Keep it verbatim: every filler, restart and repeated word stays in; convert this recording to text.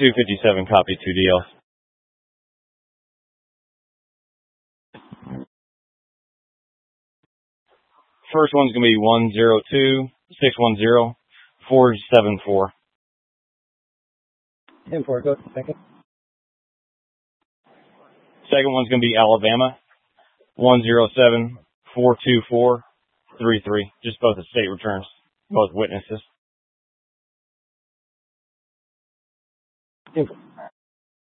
two fifty-seven, copy two D L. First one's going to be one zero two six one zero four seven four. ten four, go second. Second one's going to be Alabama, one zero seven four two four three three. Just both the state returns, both witnesses. ten four.